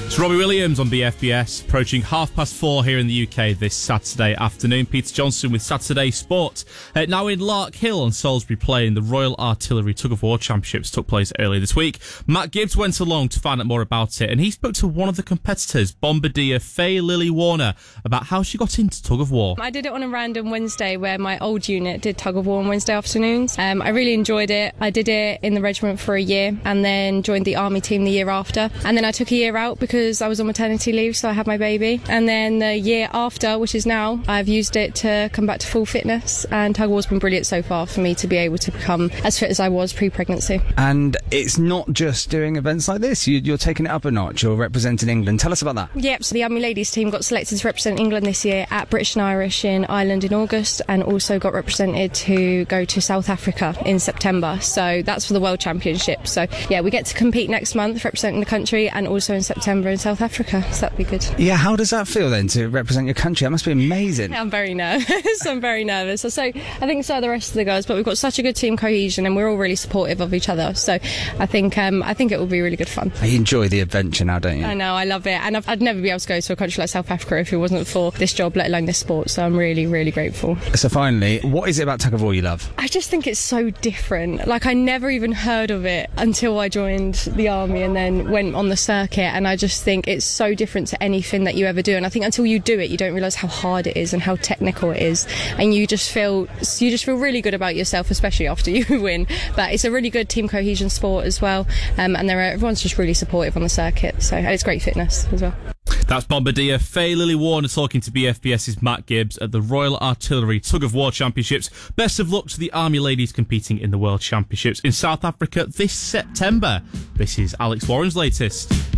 It's Robbie Williams on BFBS, approaching 4:30 here in the UK this Saturday afternoon. Peter Johnson with Saturday Sport. Now in Larkhill on Salisbury Plain, the Royal Artillery Tug of War Championships took place earlier this week. Matt Gibbs went along to find out more about it, and he spoke to one of the competitors, bombardier Faye Lily Warner, about how she got into tug of war. I did it on a random Wednesday where my old unit did tug of war on Wednesday afternoons. I really enjoyed it. I did it in the regiment for a year and then joined the army team the year after. And then I took a year out because I was on maternity leave, so I had my baby. And then the year after, which is now, I've used it to come back to full fitness, and tug of war's been brilliant so far for me to be able to become as fit as I was pre-pregnancy. And it's not just doing events like this, you're taking it up a notch, you're representing England. Tell us about that. Yep, so the Army Ladies team got selected to represent England this year at British and Irish in Ireland in August, and also got represented to go to South Africa in September. So that's for the World Championship. So yeah, we get to compete next month representing the country, and also in September in South Africa, so that'd be good. Yeah, how does that feel then to represent your country? That must be amazing. I'm very nervous. I'm very nervous. So I think so are the rest of the girls, but we've got such a good team cohesion and we're all really supportive of each other. So I think it will be really good fun. You enjoy the adventure now, don't you? I know, I love it, and I'd never be able to go to a country like South Africa if it wasn't for this job, let alone this sport. So I'm really, really grateful. So finally, what is it about tug of war you love? I just think it's so different. Like, I never even heard of it until I joined the army and then went on the circuit, and I just think it's so different to anything that you ever do. And I think until you do it, you don't realise how hard it is and how technical it is, and you just feel really good about yourself, especially after you win. But it's a really good team cohesion sport as well, and everyone's just really supportive on the circuit. So, and it's great fitness as well. That's bombardier Faye Lily Warner talking to BFBS's Matt Gibbs at the Royal Artillery Tug of War Championships. Best of luck to the Army ladies competing in the World Championships in South Africa this September. This is Alex Warren's latest.